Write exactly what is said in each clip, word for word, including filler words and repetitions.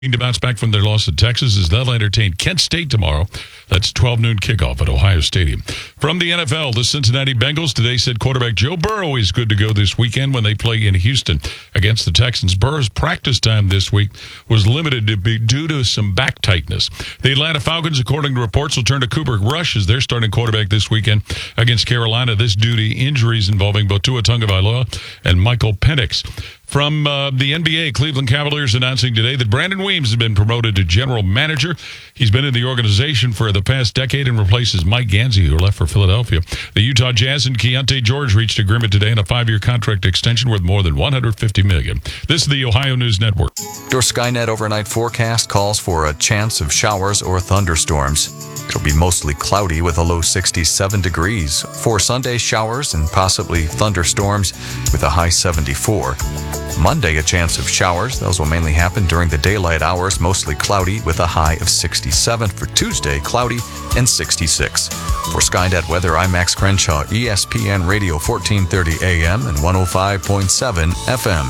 To bounce back from their loss to Texas as they'll entertain Kent State tomorrow. That's twelve noon kickoff at Ohio Stadium. From the N F L, the Cincinnati Bengals today said quarterback Joe Burrow is good to go this weekend when they play in Houston against the Texans. Burrow's practice time this week was limited to be due to some back tightness. The Atlanta Falcons, according to reports, will turn to Cooper Rush as their starting quarterback this weekend against Carolina. This due to injuries involving both Tua Tagovailoa and Michael Penix. From uh, the N B A, Cleveland Cavaliers announcing today that Brandon Weems has been promoted to general manager. He's been in the organization for the past decade and replaces Mike Gansey, who left for Philadelphia. The Utah Jazz and Keontae George reached agreement today on a five-year contract extension worth more than one hundred fifty million dollars. This is the Ohio News Network. Your Skynet overnight forecast calls for a chance of showers or thunderstorms. It'll be mostly cloudy with a low sixty-seven degrees. For Sunday, showers and possibly thunderstorms with a high seventy-four. Monday, a chance of showers. Those will mainly happen during the daylight hours, mostly cloudy with a high of sixty-seven. For Tuesday, cloudy and sixty-six. For Skynet Weather, I'm Max Crenshaw, E S P N Radio fourteen thirty A M and one oh five point seven F M.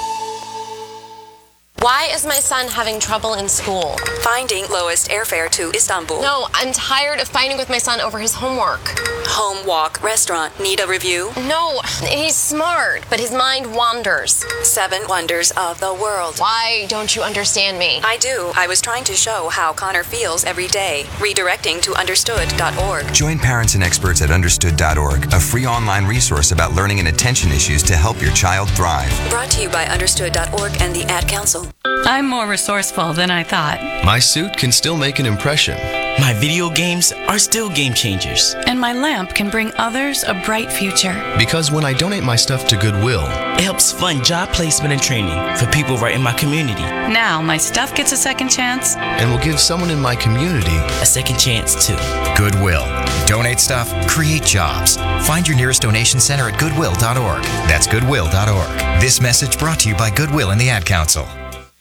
Why is my son having trouble in school? Finding lowest airfare to Istanbul. No, I'm tired of fighting with my son over his homework. Home walk restaurant. Need a review? No, he's smart, but his mind wanders. Seven wonders of the world. Why don't you understand me? I do. I was trying to show how Connor feels every day. Redirecting to understood dot org. Join parents and experts at understood dot org, a free online resource about learning and attention issues to help your child thrive. Brought to you by understood dot org and the Ad Council. I'm more resourceful than I thought. My suit can still make an impression. My video games are still game changers. And my lamp can bring others a bright future. Because when I donate my stuff to Goodwill, it helps fund job placement and training for people right in my community. Now my stuff gets a second chance. And will give someone in my community a second chance too. Goodwill. Donate stuff, create jobs. Find your nearest donation center at goodwill dot org. That's goodwill dot org. This message brought to you by Goodwill and the Ad Council.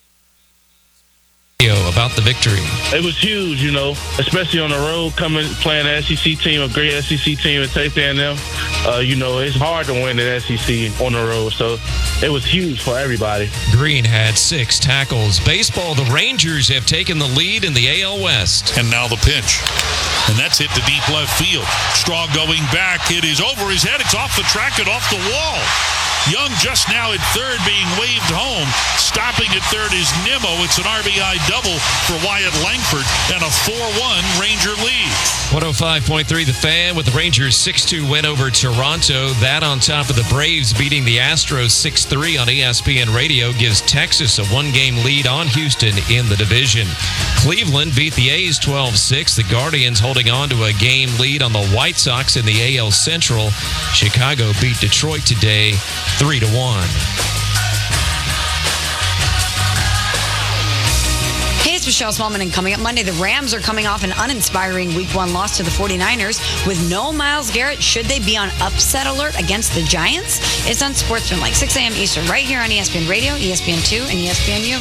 About the victory. It was huge, you know, especially on the road, coming playing an S E C team, a great S E C team at Texas A and M. Uh, you know, it's hard to win an S E C on the road, so it was huge for everybody. Green had six tackles. Baseball, the Rangers have taken the lead in the A L West. And now the pitch. And that's hit to deep left field. Straw going back. It is over his head. It's off the track and off the wall. Young just now at third being waved home. Stopping at third is Nimmo. It's an R B I double for Wyatt Langford and a four one Ranger lead. one oh five point three The Fan with the Rangers six two win over Toronto. That on top of the Braves beating the Astros six three on E S P N Radio gives Texas a one-game lead on Houston in the division. Cleveland beat the A's twelve six. The Guardians holding on to a game lead on the White Sox in the A L Central. Chicago beat Detroit today three to one. Hey, it's Michelle Smallman, and coming up Monday, the Rams are coming off an uninspiring week one loss to the forty-niners. With no Myles Garrett, should they be on upset alert against the Giants? It's on Sportsman, like six a.m. Eastern, right here on E S P N Radio, E S P N two, and E S P N U.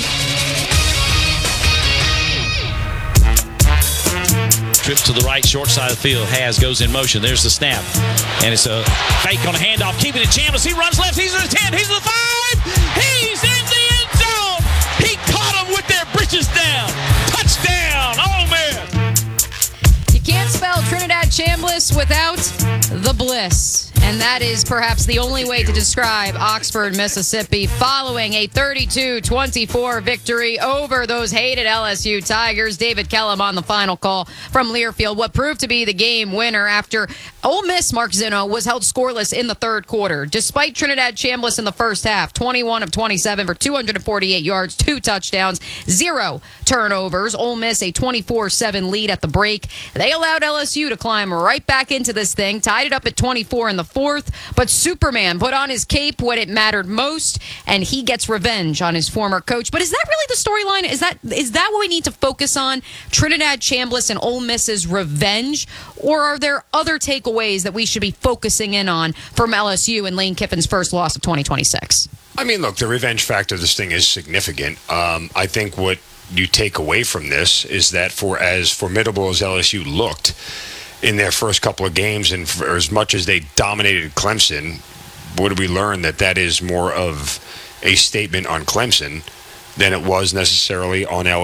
Trips to the right, short side of the field. Has goes in motion. There's the snap. And it's a fake on a handoff. Keeping it Chambliss. He runs left. He's in the ten. He's in the five. He's in the end zone. He caught him with their britches down. Touchdown. Oh, man. You can't spell Trinidad Chambliss without the bliss. And that is perhaps the only way to describe Oxford, Mississippi, following a thirty-two twenty-four victory over those hated L S U Tigers. David Kellum on the final call from Learfield. What proved to be the game winner after Ole Miss, Mark Zinno, was held scoreless in the third quarter. Despite Trinidad Chambliss in the first half, twenty-one of twenty-seven for two hundred forty-eight yards, two touchdowns, zero turnovers. Ole Miss a twenty-four seven lead at the break. They allowed L S U to climb right back into this thing, tied it up at twenty-four in the fourth, but Superman put on his cape when it mattered most, and he gets revenge on his former coach. But is that really the storyline? Is that is that what we need to focus on? Trinidad Chambliss and Ole Miss's revenge? Or are there other takeaways that we should be focusing in on from L S U and Lane Kiffin's first loss of twenty twenty-six? I mean, look, the revenge factor of this thing is significant. Um, I think what you take away from this is that for as formidable as L S U looked in their first couple of games, and for as much as they dominated Clemson, what did we learn? That that is more of a statement on Clemson than it was necessarily on L